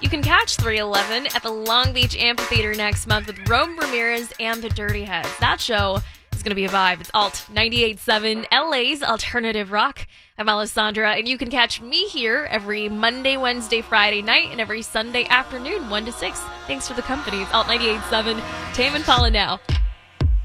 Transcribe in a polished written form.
You can catch 311 at the Long Beach Amphitheater next month with Rome Ramirez and the Dirty Heads. That show is going to be a vibe. It's Alt 98.7, LA's alternative rock. I'm Alessandra, and you can catch me here every Monday, Wednesday, Friday night, and every Sunday afternoon, 1 to 6. Thanks for the company. It's Alt 98.7. Tame and Paula now.